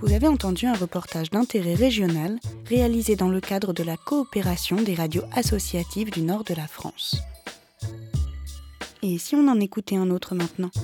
vous avez entendu un reportage d'intérêt régional réalisé dans le cadre de la coopération des radios associatives du nord de la France. Et si on en écoutait un autre maintenant ?